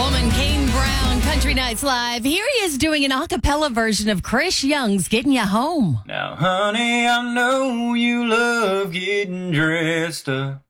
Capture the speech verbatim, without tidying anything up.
Woman, Kane Brown, Country Nights Live. Here he is doing an a cappella version of Chris Young's Getting You Home. Now, honey, I know you love getting dressed up